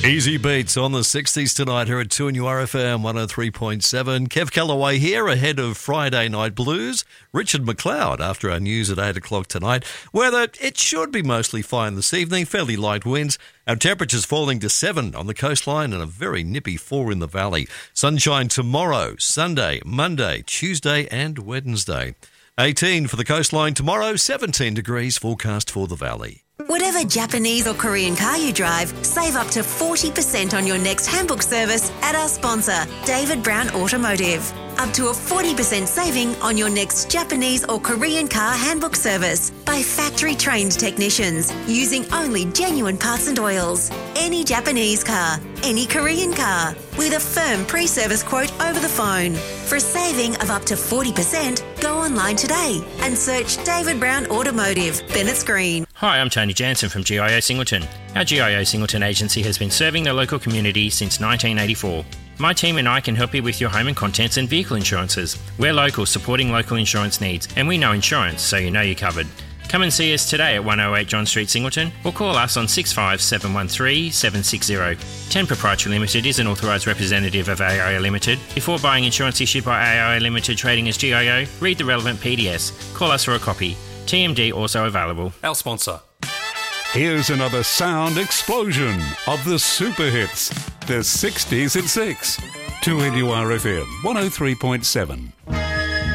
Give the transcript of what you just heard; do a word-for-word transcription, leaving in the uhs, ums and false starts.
Easy beats on the sixties tonight here at two N U R F M one oh three point seven. Kev Callaway here ahead of Friday Night Blues. Richard McLeod after our news at eight o'clock tonight. Weather, it should be mostly fine this evening, fairly light winds. Our temperatures falling to seven on the coastline and a very nippy four in the valley. Sunshine tomorrow, Sunday, Monday, Tuesday and Wednesday. eighteen for the coastline tomorrow, seventeen degrees forecast for the valley. Whatever Japanese or Korean car you drive, save up to forty percent on your next handbook service at our sponsor, David Brown Automotive. Up to a forty percent saving on your next Japanese or Korean car handbook service by factory-trained technicians using only genuine parts and oils. Any Japanese car, any Korean car, with a firm pre-service quote over the phone. For a saving of up to forty percent, go online today and search David Brown Automotive, Bennett's Green. Hi, I'm Tony Jansen from G I O Singleton. Our G I O Singleton agency has been serving the local community since nineteen eighty-four. My team and I can help you with your home and contents and vehicle insurances. We're local, supporting local insurance needs, and we know insurance, so you know you're covered. Come and see us today at one oh eight John Street, Singleton, or call us on six five seven one three seven six zero. ten Proprietary Limited is an authorised representative of A I O Limited. Before buying insurance issued by A I O Limited trading as G I O, read the relevant P D S. Call us for a copy. T M D also available. Our sponsor. Here's another sound explosion of the super hits. The sixties at six. two N U R F M one oh three point seven.